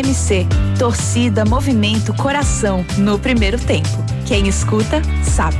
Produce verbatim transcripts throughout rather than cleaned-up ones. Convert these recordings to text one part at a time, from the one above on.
M C, torcida, movimento, coração, no primeiro tempo. Quem escuta, sabe.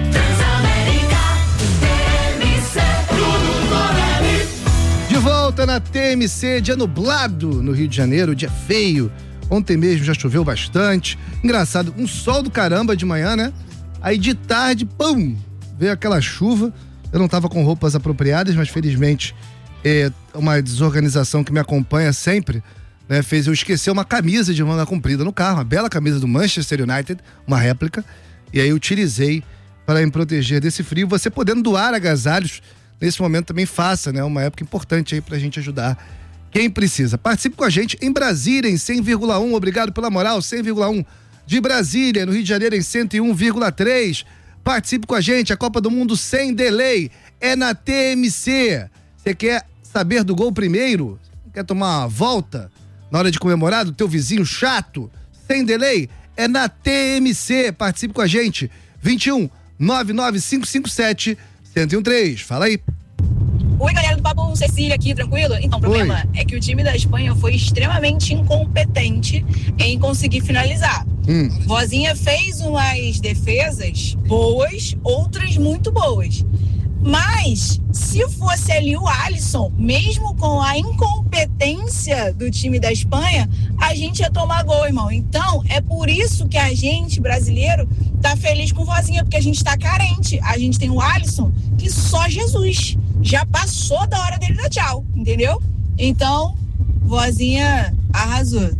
De volta na T M C, dia nublado no Rio de Janeiro, dia feio. Ontem mesmo já choveu bastante. Engraçado, um sol do caramba de manhã, né? Aí de tarde, pum, veio aquela chuva. Eu não tava com roupas apropriadas, mas felizmente é uma desorganização que me acompanha sempre, né? Fez eu esquecer uma camisa de manga comprida no carro, uma bela camisa do Manchester United, uma réplica. E aí eu utilizei para me proteger desse frio. Você podendo doar agasalhos, nesse momento também faça, né? Uma época importante aí pra gente ajudar quem precisa. Participe com a gente em Brasília, em cem vírgula um. Obrigado pela moral, cem vírgula um de Brasília, no Rio de Janeiro em cento e um vírgula três. Participe com a gente, a Copa do Mundo sem delay é na T M C. Você quer saber do gol primeiro? Quer tomar uma volta na hora de comemorar do teu vizinho chato? Sem delay é na T M C. Participe com a gente, vinte e um, nove nove cinco cinco sete, um zero um três. Fala aí. Oi, galera do Papo Cecília aqui, tranquilo? Então, o problema Oi. é que o time da Espanha foi extremamente incompetente em conseguir finalizar. Hum. Vozinha fez umas defesas boas, outras muito boas. Mas, se fosse ali o Alisson, mesmo com a incompetência do time da Espanha, a gente ia tomar gol, irmão. Então, é por isso que a gente, brasileiro, tá feliz com Vozinha, porque a gente tá carente. A gente tem o Alisson, que só Jesus. Já passou da hora dele dar tchau, entendeu? Então, Vozinha arrasou.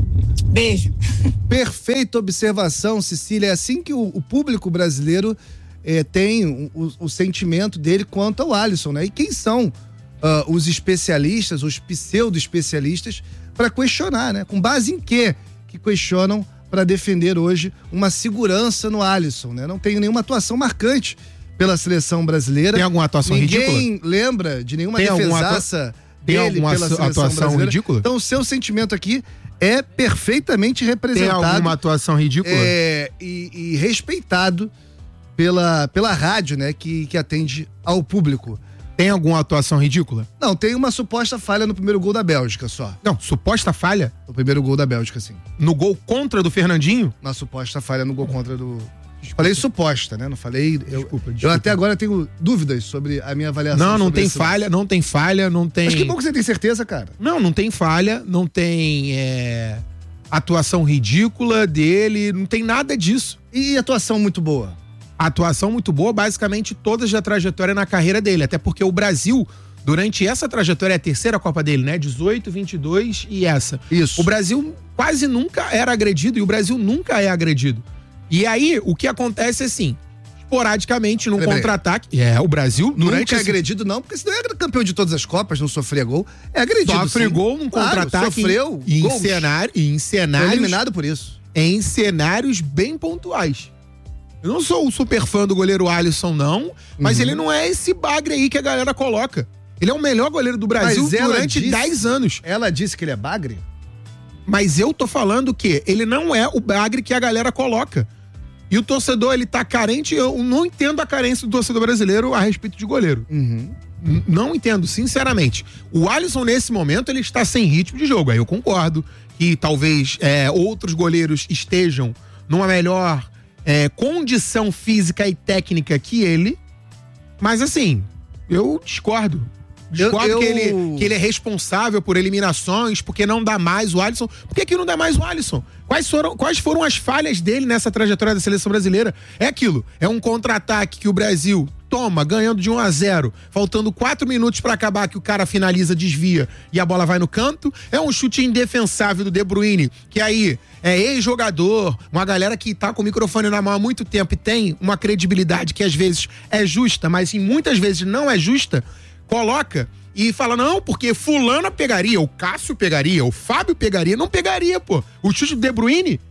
Beijo. Perfeita observação, Cecília. É assim que o, o público brasileiro eh, tem o, o, o sentimento dele quanto ao Alisson, né? E quem são uh, os especialistas, os pseudo-especialistas, para questionar, né? Com base em quê que questionam para defender hoje uma segurança no Alisson, né? Não tem nenhuma atuação marcante pela seleção brasileira. Tem alguma atuação Ninguém ridícula? Ninguém lembra de nenhuma tem defesaça atua... dele tem alguma pela seleção atuação brasileira. ridícula? Então o seu sentimento aqui é perfeitamente representado. Tem alguma atuação ridícula? É, e, e respeitado pela, pela rádio, né, que, que atende ao público. Tem alguma atuação ridícula? Não, tem uma suposta falha no primeiro gol da Bélgica só. Não, suposta falha? No primeiro gol da Bélgica, sim. No gol contra do Fernandinho? Uma suposta falha no gol contra do... Desculpa. Falei suposta, né? Não falei... Desculpa, eu, desculpa. eu até agora tenho dúvidas sobre a minha avaliação. Não, não tem esse... falha, não tem falha, não tem... Mas que bom que você tem certeza, cara. Não, não tem falha, não tem é, atuação ridícula dele, não tem nada disso. E atuação muito boa? Atuação muito boa, basicamente todas da trajetória na carreira dele, até porque o Brasil... Durante essa trajetória, é a terceira Copa dele, né? dezoito, vinte e dois e essa. Isso. O Brasil quase nunca era agredido e o Brasil nunca é agredido. E aí, o que acontece é assim, esporadicamente, num contra-ataque... É, o Brasil... Nunca é esse... agredido não, porque senão é campeão de todas as Copas, não sofria gol. É agredido, Sofre sim. gol num Claro, contra-ataque. sofreu em, gols. em, cenário, em cenários... Foi eliminado por isso. Em cenários bem pontuais. Eu não sou um super fã do goleiro Alisson, não, mas uhum. ele não é esse bagre aí que a galera coloca. Ele é o melhor goleiro do Brasil durante dez anos. Ela disse que ele é bagre? Mas eu tô falando que ele não é o bagre que a galera coloca. E o torcedor, ele tá carente, eu não entendo a carência do torcedor brasileiro a respeito de goleiro. Uhum. N- não entendo, sinceramente. O Alisson, nesse momento, ele está sem ritmo de jogo. Aí eu concordo que talvez é, outros goleiros estejam numa melhor é, condição física e técnica que ele. Mas assim, eu discordo. Discordo eu, eu... Que, ele, que ele é responsável por eliminações, porque não dá mais o Alisson. Por que que não dá mais o Alisson? Quais foram, quais foram as falhas dele nessa trajetória da seleção brasileira? É aquilo, é um contra-ataque que o Brasil toma, ganhando de um a zero, faltando quatro minutos pra acabar, que o cara finaliza, desvia e a bola vai no canto. É um chute indefensável do De Bruyne, que aí é ex-jogador, uma galera que tá com o microfone na mão há muito tempo e tem uma credibilidade que às vezes é justa, mas em muitas vezes não é justa, coloca e fala, não, porque fulana pegaria, o Cássio pegaria, o Fábio pegaria, não pegaria, pô. O chute do De Bruyne,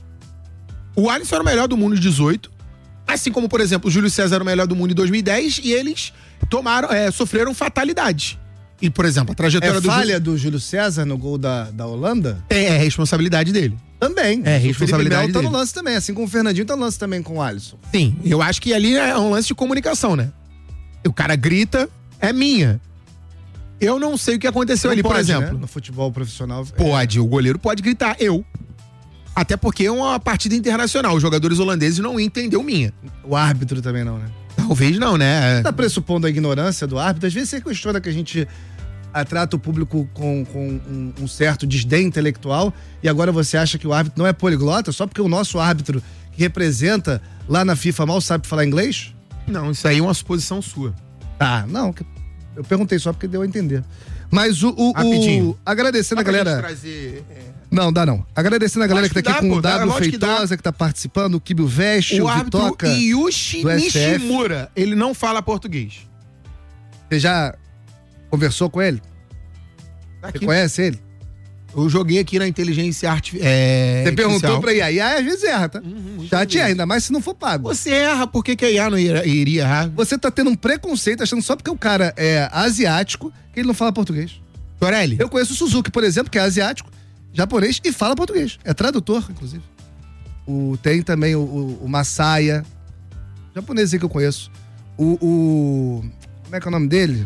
o Alisson era o melhor do mundo em dezoito, assim como, por exemplo, o Júlio César era o melhor do mundo em dois mil e dez, e eles tomaram, é, sofreram fatalidades. E, por exemplo, a trajetória é do... falha Júlio... do Júlio César no gol da, da Holanda? É, é responsabilidade dele. Também. É responsabilidade dele. O Felipe Melo tá no dele. lance também, assim como o Fernandinho tá no lance também com o Alisson. Sim, eu acho que ali é um lance de comunicação, né? O cara grita, é minha. Eu não sei o que aconteceu Não ali, pode, por exemplo. né? No futebol profissional. Pode, o goleiro pode gritar, eu. Até porque é uma partida internacional. Os jogadores holandeses não entendeu minha. O árbitro também não, né? Talvez não, né? Você tá pressupondo a ignorância do árbitro? Às vezes você questiona que a gente ah, trata o público com, com um, um certo desdém intelectual e agora você acha que o árbitro não é poliglota só porque o nosso árbitro que representa lá na FIFA mal sabe falar inglês? Não, isso aí é uma suposição sua. Tá, não. Eu perguntei só porque deu a entender. Mas o... o, Rapidinho. o agradecendo a Dá pra galera... gente trazer, é... Não, dá não. Agradecendo a galera Lógico que tá que aqui dá, com o pô, dá, W lógico que dá. Feitosa, que tá participando, o Kibio Veste, O o árbitro Vitoca, Yushi do S F. Nishimura, ele não fala português. Você já conversou com ele? Tá Você aqui. conhece ele? Eu joguei aqui na inteligência artificial. É, Você perguntou artificial. pra I A. I A às vezes erra, tá? Uhum, Chat é, ainda mais se não for pago. Você erra, por que, que a I A não iria, iria errar? Você tá tendo um preconceito achando só porque o cara é asiático que ele não fala português. Torelli, Eu conheço o Suzuki, por exemplo, que é asiático, japonês e fala português. É tradutor, inclusive. O, tem também o, o, o Masaya, japonês aí que eu conheço. O, o... Como é que é o nome dele?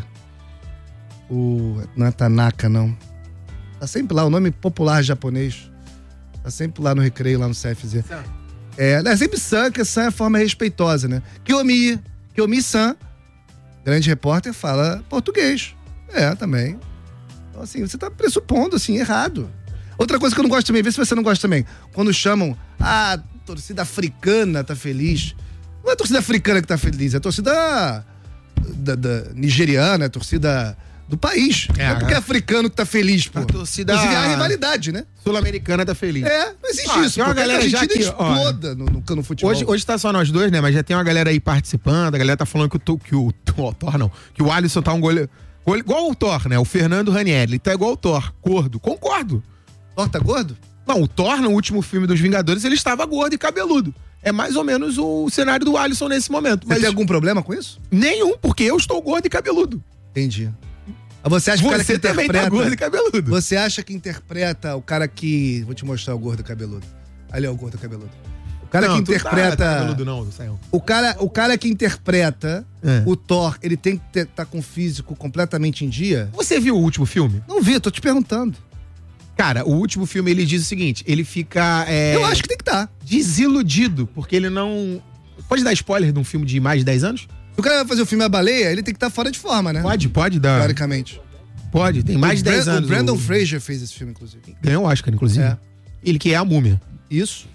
O... Não é Tanaka, não. Tá sempre lá, o nome popular japonês. Tá sempre lá no recreio, lá no C F Z. É, é sempre San, que San é a forma respeitosa, né? Kiyomi, Kiyomi-san, grande repórter, fala português. É, também. Então, assim, você tá pressupondo, assim, errado. Outra coisa que eu não gosto também, vê se você não gosta também. Quando chamam, ah, torcida africana tá feliz. Não é a torcida africana que tá feliz, é a torcida da, da nigeriana, é a torcida do país. É, não é porque é africano que tá feliz, pô. a torcida- Inclusive, há rivalidade, né? Sul-Americana tá feliz. É, não existe Ah, isso. tem uma pô. Quer que galera a já Argentina que, ó, exploda no, no, no futebol. Hoje, hoje tá só nós dois, né? Mas já tem uma galera aí participando, a galera tá falando que o, Tu- que o, o Thor, não, que o Alisson tá um goleiro, gole- igual o Thor, né? O Fernando Ranieri, ele tá igual o Thor, gordo. Concordo. Thor tá gordo? Não, o Thor, no último filme dos Vingadores, ele estava gordo e cabeludo. É mais ou menos o cenário do Alisson nesse momento. Você Mas tem algum problema com isso? nenhum, porque eu estou gordo e cabeludo. Entendi. Mas Você acha que o cara que Você também interpreta... tá gordo e cabeludo. Você acha que interpreta o cara que... Vou te mostrar o gordo cabeludo. Ali é o gordo cabeludo. O cara Não, que tu tá- interpreta... Tá cabeludo não, Sayão. O cara, o cara que interpreta É. o Thor, ele tem que estar tá com o físico completamente em dia? Você viu o último filme? Não vi, tô te perguntando. Cara, o último filme ele diz o seguinte: ele fica é, Eu acho que tem que estar. Tá. desiludido, porque ele não. Pode dar spoiler de um filme de mais de dez anos? Se o cara vai fazer o filme A Baleia, ele tem que estar tá fora de forma, né? Pode, pode dar. Teoricamente. Pode, tem mais de O dez Bran- anos. O Brandon o- Fraser fez esse filme, inclusive. Ganhou o Oscar, inclusive. É. Ele que é a múmia. Isso.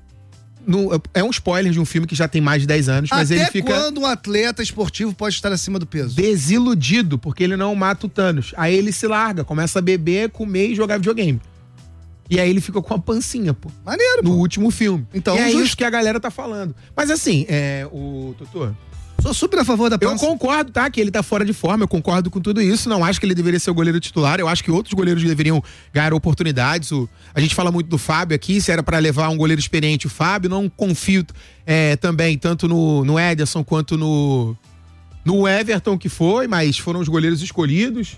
No- é um spoiler de um filme que já tem mais de dez anos, mas Até ele fica quando um atleta esportivo pode estar acima do peso? desiludido, porque ele não mata o Thanos. Aí ele se larga, começa a beber, comer e jogar videogame. E aí ele fica com a pancinha, pô. Maneiro, No pô. último filme. Então, e é justo. isso que a galera tá falando. Mas assim, é, o Totô, Sou super a favor da eu pança. concordo, tá? Que ele tá fora de forma, eu concordo com tudo isso. Não acho que ele deveria ser o goleiro titular. Eu acho que outros goleiros deveriam ganhar oportunidades. O- a gente fala muito do Fábio aqui, se era pra levar um goleiro experiente, o Fábio. Não confio é, também tanto no, no Ederson quanto no, no Everton, que foi, mas foram os goleiros escolhidos.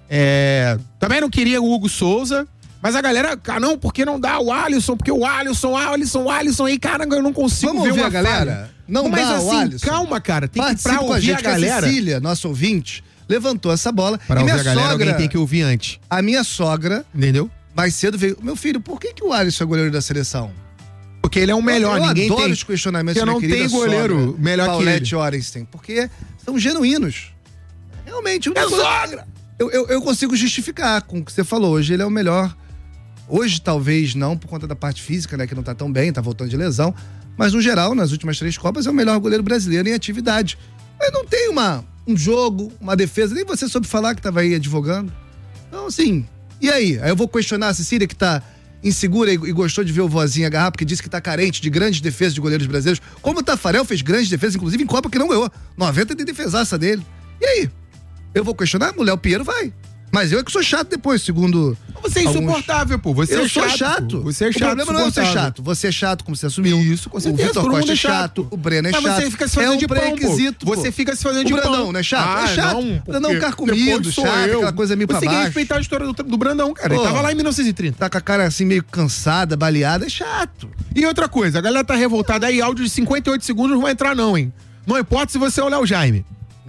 É, também não queria o Hugo Souza. Mas a galera, cara, não, porque não dá o Alisson? Porque o Alisson, Alisson, Alisson, aí, cara, eu não consigo Vamos ver ouvir uma a galera? falha. Não Mas dá assim, o Alisson. calma, cara, tem que Participa pra com a ouvir gente, a que a galera. Cecília, nossa ouvinte, levantou essa bola. Pra e ouvir minha a galera, sogra, alguém tem que ouvir antes. a minha sogra, Entendeu? mais cedo veio, meu filho, por que, que o Alisson é goleiro da seleção? Porque ele é o melhor, eu ninguém adoro tem. os questionamentos Porque da não minha querida tem goleiro sogra, melhor que Paulette ele. Orenstein, porque são genuínos. Realmente, eu, É não- sogra! eu, eu, eu consigo justificar com o que você falou. Hoje ele é o melhor. Hoje talvez não, por conta da parte física, né, que não tá tão bem, tá voltando de lesão. Mas no geral, nas últimas três Copas, é o melhor goleiro brasileiro em atividade. Mas não tem uma, um jogo, uma defesa, nem você soube falar que tava aí advogando. Então, assim, e aí? Aí eu vou questionar a Cecília, que tá insegura e, e gostou de ver o vozinho agarrar, porque disse que tá carente de grandes defesas de goleiros brasileiros. Como o Tafarel fez grandes defesas, inclusive em Copa, que não ganhou. noventa tem defesaça dele. E aí? Eu vou questionar? O Léo Pinheiro vai. Mas eu é que sou chato depois, segundo... Você é alguns- insuportável, pô. Você eu é sou chato. chato. pô. Você é O chato. problema não é eu ser insuportável. chato. Você é chato, como você assumiu. Isso, com O certeza. Vitor Todo mundo Costa é é chato. chato. O Breno é Mas chato. você fica se fazendo é um de pão, pô. pré-requisito, pô. Você fica se fazendo de o pão. Brandão, não é chato? Ah, é chato. não, Brandão porque carcomido, depois sou chato, eu. aquela coisa meio Você pra tem que baixo. respeitar a história do, do Brandão, cara. Pô. Ele tava lá em mil novecentos e trinta. Tá com a cara assim meio cansada, baleada, é chato. E outra coisa, a galera tá revoltada aí, áudio de cinquenta e oito segundos não vai entrar não, hein? Não importa se você é o Léo Jaime.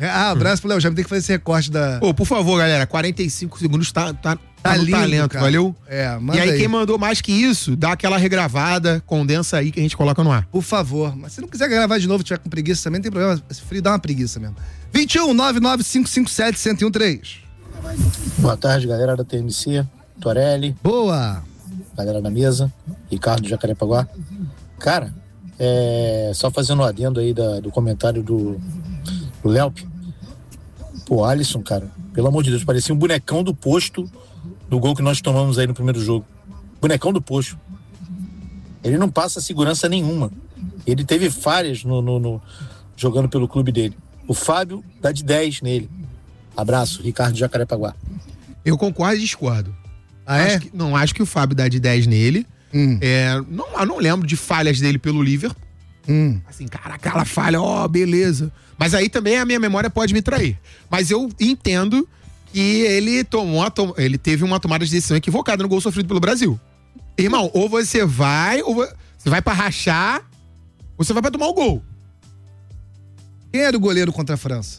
Ah, abraço pro Léo Jaime, tem que fazer esse recorte da... Pô, por favor, galera, quarenta e cinco segundos tá, tá, tá, Tá no lindo, talento, cara. valeu? É, manda E aí, aí. quem mandou mais que isso, dá aquela regravada, condensa aí que a gente coloca no ar. Por favor. Mas se não quiser gravar de novo, tiver com preguiça também, não tem problema. Esse frio dá uma preguiça mesmo. vinte e um, nove nove cinco cinco sete, um zero um três. Boa tarde, galera da T M C, Torelli, Boa. galera da mesa, Ricardo de Jacarepaguá. Cara, é, só fazendo um adendo aí da, do comentário do, do Léo. Pô, Alisson, cara, pelo amor de Deus, parecia um bonecão do posto do gol que nós tomamos aí no primeiro jogo. Bonecão do posto. Ele não passa segurança nenhuma. Ele teve falhas no, no, no, jogando pelo clube dele. O Fábio dá de dez nele. Abraço, Ricardo de Jacarepaguá. Eu concordo e discordo. Ah, é? Acho que- não acho que o Fábio dá de dez nele. Hum, É, não, eu não lembro de falhas dele pelo Liverpool. hum. Assim, cara, aquela falha, ó, beleza. Mas aí também a minha memória pode me trair. Mas eu entendo que ele tomou uma to- ele teve uma tomada de decisão equivocada no gol sofrido pelo Brasil. Irmão, ou você vai, ou vo- você vai pra rachar, ou você vai pra tomar o gol. Quem era o goleiro contra a França?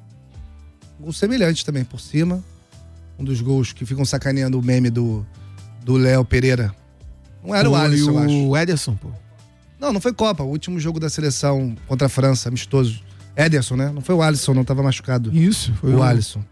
Gol semelhante também, por cima. Um dos gols que ficam sacaneando o meme do do Léo Pereira. Não era o Foi Alisson, eu acho. o Ederson, pô. Não, não foi Copa. O último jogo da seleção contra a França, amistoso. Ederson, né? Não foi o Alisson, não tava machucado. Isso, foi O Alisson.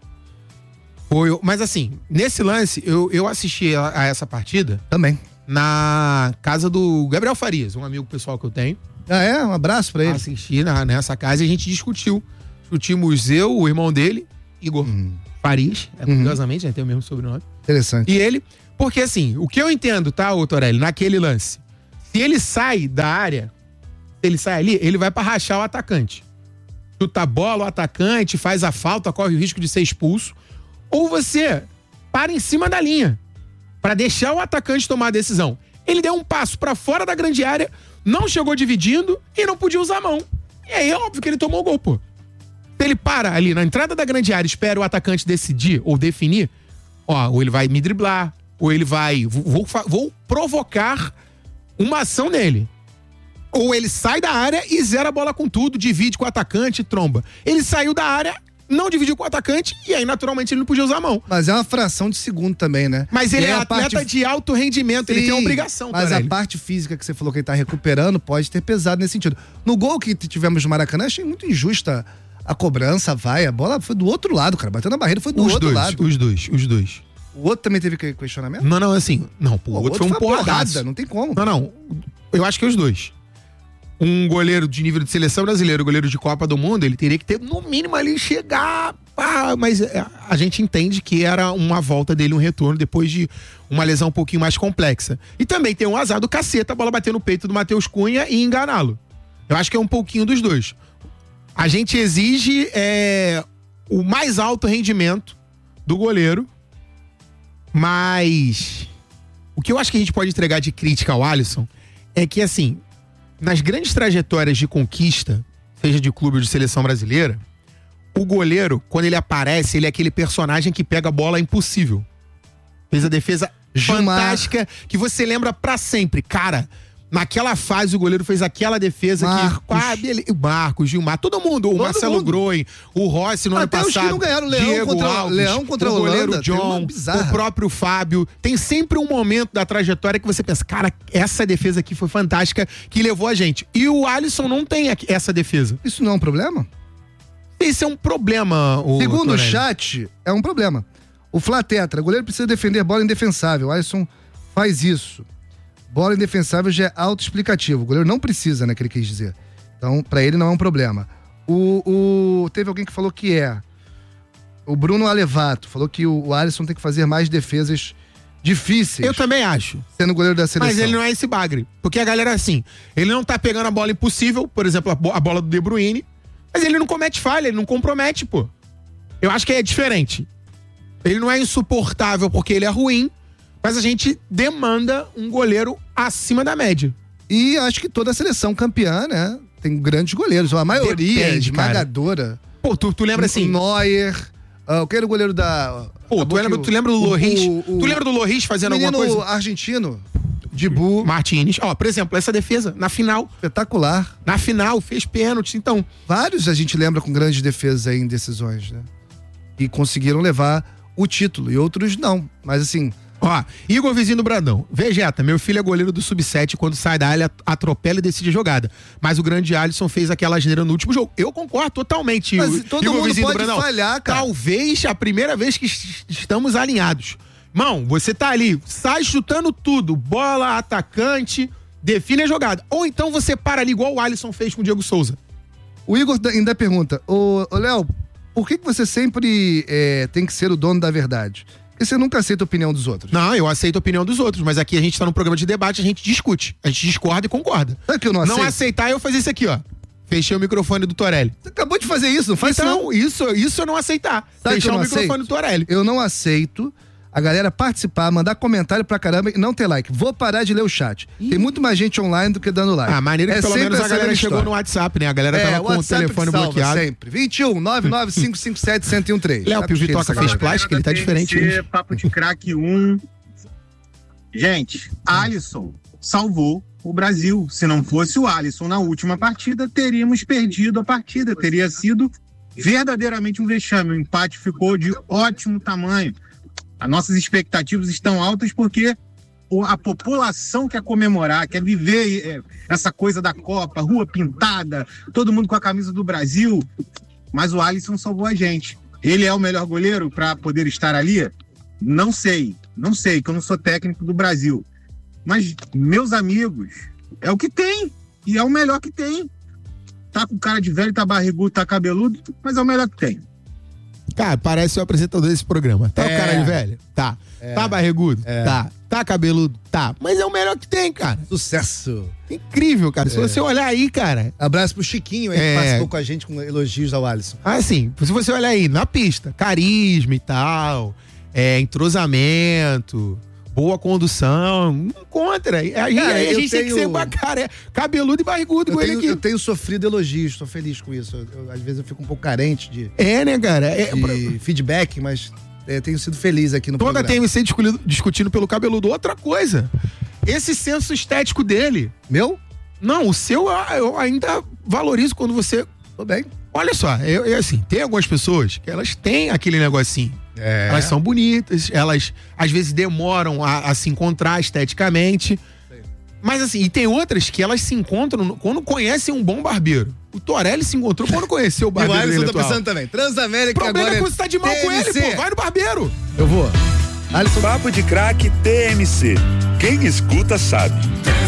Foi o- mas assim, nesse lance, eu, eu assisti a, a essa partida Também. na casa do Gabriel Farias, um amigo pessoal que eu tenho. Ah, é? Um abraço pra ele. Assisti na, nessa casa e a gente discutiu. Discutimos eu, o irmão dele, Igor Hum, Farias, é, curiosamente, né, tem o mesmo sobrenome. interessante. E ele, porque assim, o que eu entendo, tá, ô Torelli, naquele lance, se ele sai da área, se ele sai ali, ele vai pra rachar o atacante. Chuta a bola, o atacante, faz a falta, corre o risco de ser expulso. Ou você para em cima da linha pra deixar o atacante tomar a decisão. Ele deu um passo pra fora da grande área, não chegou dividindo e não podia usar a mão. E aí é óbvio que ele tomou o gol, pô. Se ele para ali na entrada da grande área e espera o atacante decidir ou definir, ó, ou ele vai me driblar, ou ele vai... Vou, vou, vou provocar uma ação nele. Ou ele sai da área e zera a bola com tudo, divide com o atacante e tromba. Ele saiu da área, não dividiu com o atacante e aí naturalmente ele não podia usar a mão. Mas é uma fração de segundo também, né? Mas ele E é a atleta parte- de alto rendimento, ele Sim, tem a obrigação, Mas Torelli. a parte física que você falou que ele tá recuperando pode ter pesado nesse sentido. No gol que tivemos no Maracanã, achei muito injusta a cobrança, vai. A bola foi do outro lado, cara. Bateu na barreira, foi do Os outro dois, lado. os dois, os dois. O outro também teve que- questionamento? Não, não, assim, não, pô, o Pô, outro foi um uma porrada, porradaço. não tem como. Não, não, eu acho que é os dois. Um goleiro de nível de seleção brasileira, goleiro de Copa do Mundo, ele teria que ter, no mínimo, ali, chegar... pá, mas é, a gente entende que era uma volta dele, um retorno, depois de uma lesão um pouquinho mais complexa. E também tem um azar do caceta, a bola bater no peito do Matheus Cunha e enganá-lo. Eu acho que é um pouquinho dos dois. A gente exige é, o mais alto rendimento do goleiro, mas o que eu acho que a gente pode entregar de crítica ao Alisson é que, assim, nas grandes trajetórias de conquista, seja de clube ou de seleção brasileira, o goleiro, quando ele aparece, ele é aquele personagem que pega a bola impossível. Fez a defesa Gilmar. fantástica, que você lembra pra sempre. Cara, naquela fase o goleiro fez aquela defesa Marcos. que... Ah, bele- o Marcos, Gilmar, todo mundo. O Todo Marcelo mundo. Groen, o Rossi no ano Até os que passado. não ganharam, Leão Diego contra- Alves, Leão contra o a goleiro Holanda, tem uma John, bizarra. o próprio Fábio. Tem sempre um momento da trajetória que você pensa, cara, essa defesa aqui foi fantástica, que levou a gente. E o Alisson não tem aqui- essa defesa. Isso não é um problema? Esse é um problema, o Segundo o Torelli. chat, é um problema. O Flá Tetra, goleiro precisa defender bola indefensável. O Alisson faz isso. Bola indefensável já é autoexplicativo. O goleiro não precisa, né, que ele quis dizer. Então, pra ele não é um problema. O, o- teve alguém que falou que é. O Bruno Alevato falou que o, o Alisson tem que fazer mais defesas difíceis, Eu também acho. sendo goleiro da seleção. Mas ele não é esse bagre. Porque a galera, assim, ele não tá pegando a bola impossível, por exemplo, a, bo- a bola do De Bruyne, mas ele não comete falha, ele não compromete, pô. Eu acho que é diferente. Ele não é insuportável porque ele é ruim, mas a gente demanda um goleiro acima da média. E acho que toda a seleção campeã, né, tem grandes goleiros. A maioria Depende, cara. esmagadora. Pô, tu, tu lembra assim... Neuer. Uh, quem era o goleiro da... Pô, tu acabou lembra, que tu lembra do o- Loris? o- o- Tu lembra do Loris fazendo o alguma menino coisa? argentino. Dibu. Martínez. Ó, por exemplo, essa defesa na final. Espetacular. Na final, fez pênalti, então. Vários a gente lembra com grandes defesas aí em decisões, né? E conseguiram levar o título, e outros não. Mas assim... Ó, Igor Vizinho do Bradão. Vegeta, meu filho é goleiro do sub sete, quando sai da área, atropela e decide a jogada. Mas o grande Alisson fez aquela asneira no último jogo. Eu concordo totalmente. Mas todo Igor mundo Vizinho pode do Bradão. falhar, cara. Talvez a primeira vez que estamos alinhados. Irmão, você tá ali, sai chutando tudo, bola, atacante, define a jogada. Ou então você para ali igual o Alisson fez com o Diego Souza. O Igor ainda pergunta, ô, ô Léo, por que, que você sempre é, tem que ser o dono da verdade? Porque você nunca aceita a opinião dos outros. Não, eu aceito a opinião dos outros, mas aqui a gente tá num programa de debate, a gente discute. A gente discorda e concorda. Sabe que eu não aceito? Não aceitar, eu fazer isso aqui, ó. Fechei o microfone do Torelli. Você acabou de fazer isso, não faz então, isso não. isso, isso eu não aceitar. Sabe Fechar que eu não o microfone aceito? do Torelli. Eu não aceito a galera participar, mandar comentário pra caramba e não ter like. Vou parar de ler o chat. Ih. Tem muito mais gente online do que dando like. Ah, maneiro que é pelo menos a galera chegou história. no WhatsApp, né? A galera é, tava com o telefone salva bloqueado. Sempre. vinte e um, nove nove cinco cinco sete, um zero um três. Léo, o Vitoca fez plástica, ele tá diferente. T M C, Papo de Craque um. Gente, Alisson salvou o Brasil. Se não fosse o Alisson na última partida, teríamos perdido a partida. Teria sido verdadeiramente um vexame. O empate ficou de ótimo tamanho. As nossas expectativas estão altas porque a população quer comemorar, quer viver essa coisa da Copa, rua pintada, todo mundo com a camisa do Brasil. Mas o Alisson salvou a gente. Ele é o melhor goleiro para poder estar ali? Não sei, não sei, que eu não sou técnico do Brasil. Mas, meus amigos, é o que tem. E é o melhor que tem. Tá com cara de velho, tá barrigudo, tá cabeludo, mas é o melhor que tem. Cara, parece o apresentador desse programa. Tá É. o cara de velho? Tá. É. Tá barrigudo? É. Tá. Tá cabeludo? Tá. Mas é o melhor que tem, cara. Sucesso. Incrível, cara. Se É. você olhar aí, cara. Abraço pro Chiquinho aí, É. que participou com a gente com elogios ao Alisson. Assim, se você olhar aí na pista, carisma e tal, é, entrosamento, boa condução, não contra. Aí, aí Cara, a eu gente tem que tenho- ser cara, é, cabeludo e barrigudo Eu com ele tenho, aqui. eu tenho sofrido elogios, tô feliz com isso. Eu- eu- às vezes eu fico um pouco carente de, É, né, cara? É, de feedback, mas é, tenho sido feliz aqui no toda a programa. T M C discutindo, discutindo pelo cabeludo. Outra coisa, esse senso estético dele. Meu? Não, o seu eu- eu ainda valorizo quando você... Tô bem. Olha só, eu, eu, assim, tem algumas pessoas que elas têm aquele negocinho. É. Elas são bonitas, elas às vezes demoram a, a se encontrar esteticamente. Mas assim, e tem outras que elas se encontram no- quando conhecem um bom barbeiro. O Torelli se encontrou quando conheceu o E o barbeiro Alisson dele tá atual. pensando também. Transamérica O problema agora é quando você tá de mal com ele, T M C. pô. Vai no barbeiro. Eu vou. Alisson. Papo de Craque T M C. Quem escuta sabe.